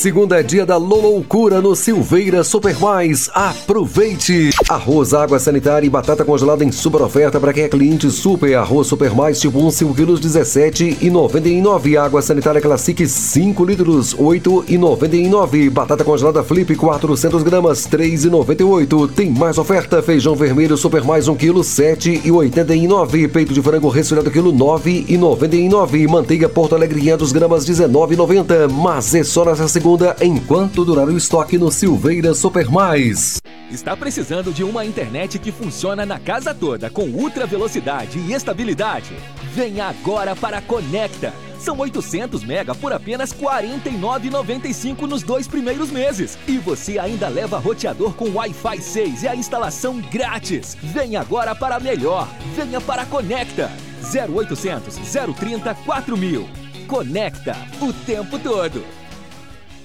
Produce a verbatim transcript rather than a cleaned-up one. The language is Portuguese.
Segunda é dia da loucura no Silveira Super Mais. Aproveite! Arroz, água sanitária e batata congelada em super oferta para quem é cliente Super. Arroz Super Mais tipo um, cinco quilos, dezessete reais e noventa e nove centavos. Água sanitária Classic, cinco litros, oito reais e noventa e nove centavos. Batata congelada Flip, quatrocentas gramas, três reais e noventa e oito centavos. Tem mais oferta. Feijão vermelho Super Mais, um quilo, sete reais e oitenta e nove centavos. Peito de frango resfriado quilo, nove reais e noventa e nove centavos. Manteiga Porto Alegre, quinhentas gramas, dezenove reais e noventa centavos. Mas é só nessa segunda, enquanto durar o estoque no Silveira Super Mais. Está precisando de uma internet que funciona na casa toda, com ultra velocidade e estabilidade? Venha agora para a Conecta. São oitocentos mega por apenas quarenta e nove reais e noventa e cinco centavos nos dois primeiros meses. E você ainda leva roteador com Wi-Fi seis e a instalação grátis. Venha agora para a melhor. Venha para a Conecta. zero oitocentos, zero trinta, quatro mil. Conecta o tempo todo.